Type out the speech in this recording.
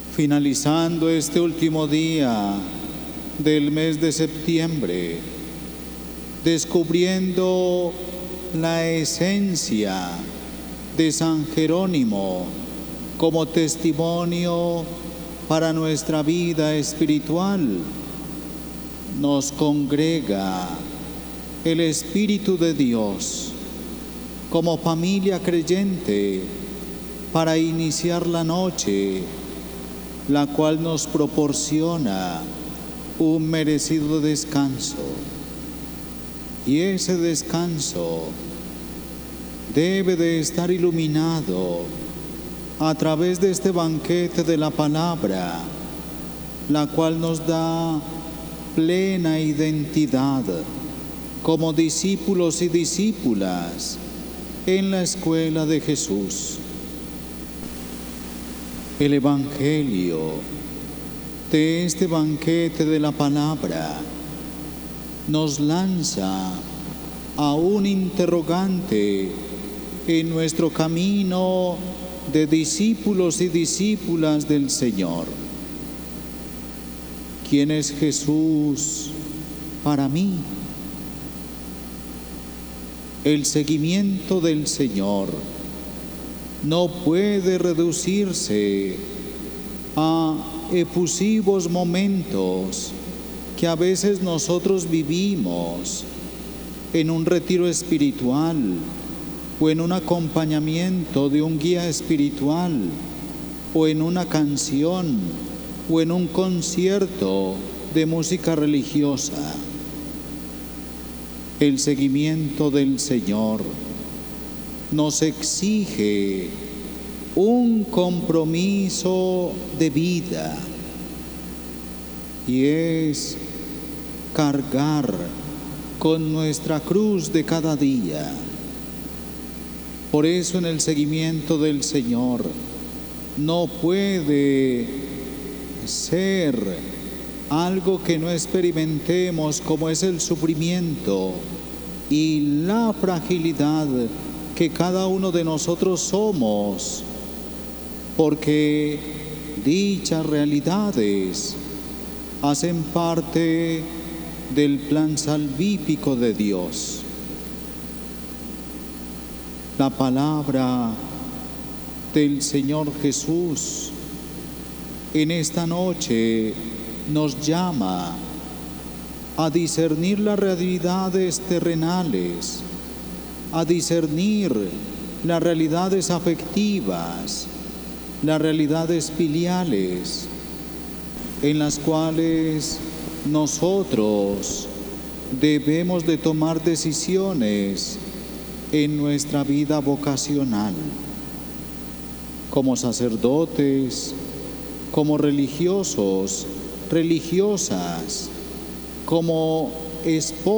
Finalizando este último día del mes de septiembre, descubriendo la esencia de San Jerónimo como testimonio para nuestra vida espiritual, nos congrega el Espíritu de Dios como familia creyente para iniciar la noche, la cual nos proporciona un merecido descanso. Y ese descanso debe de estar iluminado a través de este banquete de la palabra, la cual nos da plena identidad como discípulos y discípulas en la escuela de Jesús. El Evangelio de este banquete de la palabra nos lanza a un interrogante en nuestro camino de discípulos y discípulas del Señor. ¿Quién es Jesús para mí? El seguimiento del Señor no puede reducirse a efusivos momentos que a veces nosotros vivimos en un retiro espiritual o en un acompañamiento de un guía espiritual o en una canción o en un concierto de música religiosa. El seguimiento del Señor nos exige un compromiso de vida y es cargar con nuestra cruz de cada día. Por eso en el seguimiento del Señor no puede ser algo que no experimentemos, como es el sufrimiento y la fragilidad que cada uno de nosotros somos, porque dichas realidades hacen parte del plan salvífico de Dios. La palabra del Señor Jesús en esta noche nos llama a discernir las realidades terrenales, a discernir las realidades afectivas, las realidades filiales, en las cuales nosotros debemos de tomar decisiones en nuestra vida vocacional, como sacerdotes, como religiosos, religiosas, como esposos